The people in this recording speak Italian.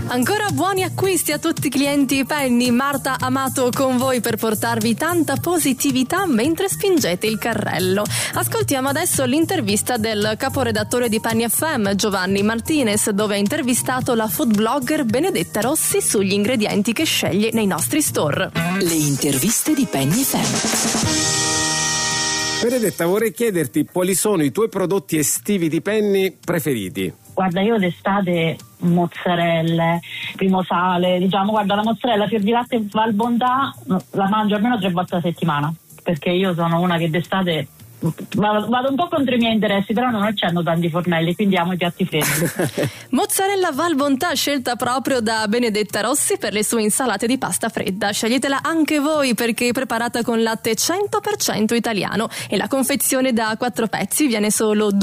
Ancora buoni acquisti a tutti i clienti Penny. Marta Amato con voi per portarvi tanta positività mentre spingete il carrello. Ascoltiamo adesso l'intervista del caporedattore di Penny FM, Giovanni Martinez, dove ha intervistato la food blogger Benedetta Rossi sugli ingredienti che sceglie nei nostri store. Le interviste di Penny FM. Benedetta, vorrei chiederti quali sono i tuoi prodotti estivi di Penny preferiti? Guarda, io d'estate mozzarelle, primo sale, guarda, la mozzarella fior di latte Val Bontà la mangio almeno 3 volte a settimana, perché io sono una che d'estate vado un po' contro i miei interessi, però non c'hanno tanti fornelli, quindi amo i piatti freddi. Mozzarella Val Bontà, scelta proprio da Benedetta Rossi per le sue insalate di pasta fredda. Sceglietela anche voi perché è preparata con latte 100% italiano e la confezione da 4 pezzi viene solo